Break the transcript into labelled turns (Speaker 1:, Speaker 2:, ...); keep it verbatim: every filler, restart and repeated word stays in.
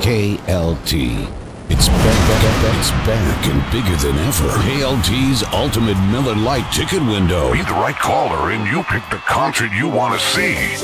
Speaker 1: K L T. It's back, it's back and bigger than ever. K L T's Ultimate Miller Lite Ticket Window.
Speaker 2: Be the right caller and you pick the concert you want to see.